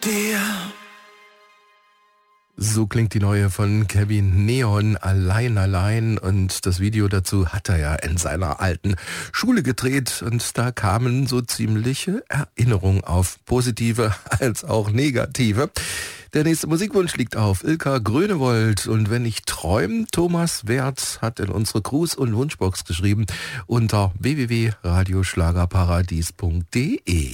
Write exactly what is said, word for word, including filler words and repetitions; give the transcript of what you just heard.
dir. So klingt die neue von Kevin Neon, Allein, Allein. Und das Video dazu hat er ja in seiner alten Schule gedreht. Und da kamen so ziemliche Erinnerungen auf, positive als auch negative. Der nächste Musikwunsch liegt auf Ilka Grönewold. Und wenn ich träume, Thomas Werth hat in unsere Gruß- und Wunschbox geschrieben unter w w w punkt radioschlagerparadies punkt d e.